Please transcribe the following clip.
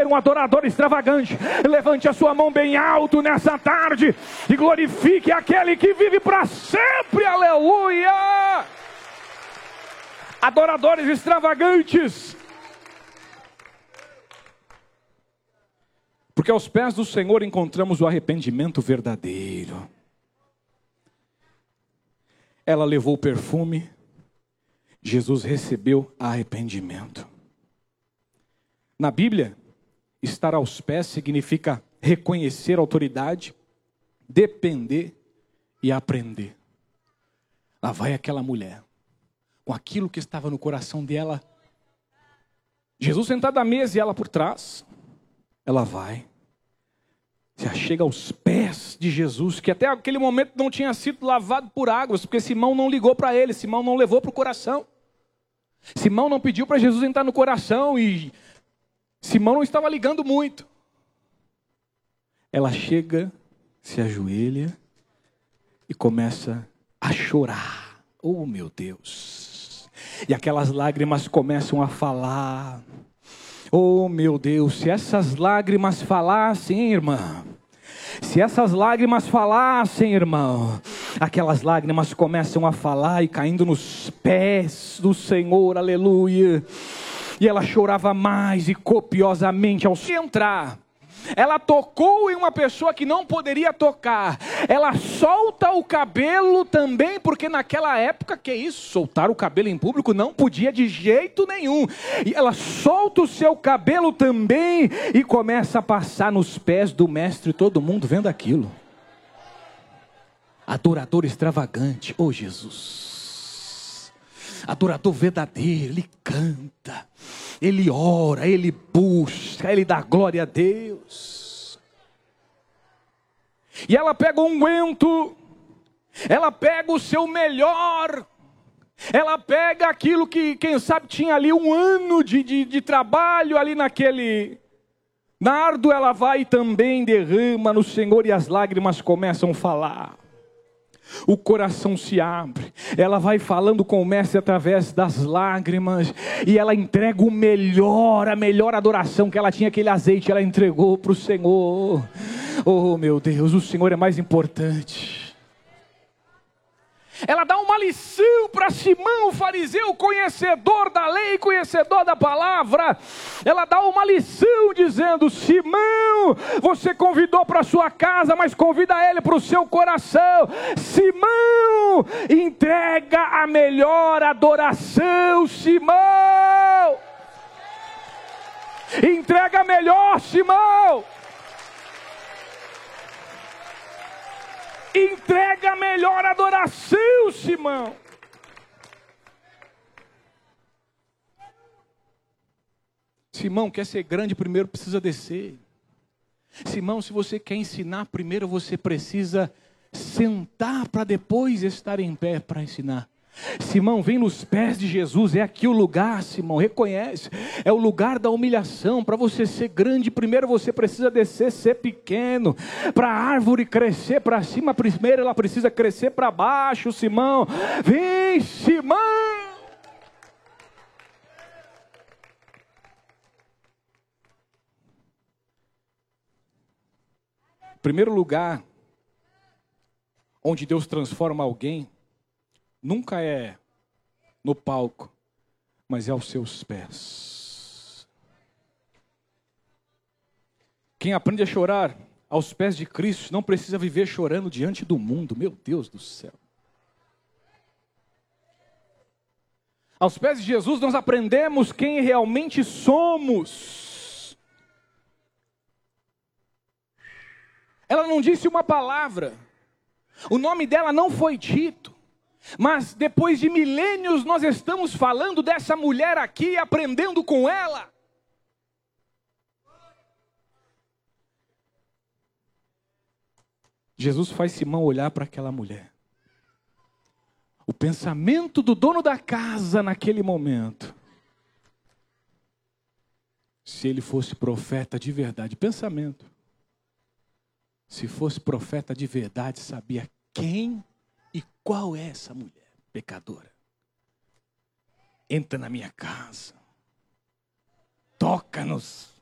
ser um adorador extravagante, levante a sua mão bem alto nessa tarde e glorifique aquele que vive para sempre, aleluia! Adoradores extravagantes, porque aos pés do Senhor encontramos o arrependimento verdadeiro. Ela levou o perfume, Jesus recebeu arrependimento. Na Bíblia, estar aos pés significa reconhecer a autoridade, depender e aprender. Lá vai aquela mulher, com aquilo que estava no coração dela. Jesus sentado à mesa e ela por trás. Ela vai, se achega aos pés de Jesus, que até aquele momento não tinha sido lavado por águas, porque Simão não ligou para ele, Simão não levou para o coração. Simão não pediu para Jesus entrar no coração e Simão não estava ligando muito. Ela chega, se ajoelha e começa a chorar. Oh, meu Deus! E aquelas lágrimas começam a falar. Oh, meu Deus, se essas lágrimas falassem, irmã, se essas lágrimas falassem, irmão, aquelas lágrimas começam a falar e caindo nos pés do Senhor, aleluia. E ela chorava mais e copiosamente ao entrar. Ela tocou em uma pessoa que não poderia tocar. Ela solta o cabelo também, porque naquela época, que isso? Soltar o cabelo em público não podia de jeito nenhum. E ela solta o seu cabelo também e começa a passar nos pés do mestre, todo mundo vendo aquilo. Adorador extravagante, oh Jesus. Adorador verdadeiro, ele canta, ele ora, ele busca, ele dá glória a Deus. E ela pega um unguento, ela pega o seu melhor, ela pega aquilo que, quem sabe, tinha ali um ano de trabalho ali naquele nardo, ela vai e também derrama no Senhor e as lágrimas começam a falar. O coração se abre, ela vai falando com o mestre através das lágrimas, e ela entrega o melhor, a melhor adoração que ela tinha, aquele azeite, ela entregou para o Senhor. Oh, meu Deus, o Senhor é mais importante. Ela dá uma lição para Simão, o fariseu, conhecedor da lei, conhecedor da palavra. Ela dá uma lição dizendo: Simão, você convidou para sua casa, mas convida ele para o seu coração. Simão, entrega a melhor adoração, Simão. Entrega a melhor, Simão. Entrega a melhor adoração, Simão. Simão, quer ser grande, primeiro precisa descer. Simão, se você quer ensinar, primeiro você precisa sentar para depois estar em pé para ensinar. Simão, vem nos pés de Jesus, é aqui o lugar, Simão, reconhece, é o lugar da humilhação. Para você ser grande, primeiro você precisa descer, ser pequeno. Para a árvore crescer para cima, primeiro ela precisa crescer para baixo, Simão. Vem, Simão. Primeiro lugar onde Deus transforma alguém nunca é no palco, mas é aos seus pés. Quem aprende a chorar aos pés de Cristo não precisa viver chorando diante do mundo. Meu Deus do céu. Aos pés de Jesus nós aprendemos quem realmente somos. Ela não disse uma palavra. O nome dela não foi dito. Mas depois de milênios nós estamos falando dessa mulher aqui, aprendendo com ela. Jesus faz Simão olhar para aquela mulher. O pensamento do dono da casa naquele momento. Se ele fosse profeta de verdade, pensamento. Se fosse profeta de verdade, sabia quem e qual é essa mulher pecadora? Entra na minha casa, toca-nos,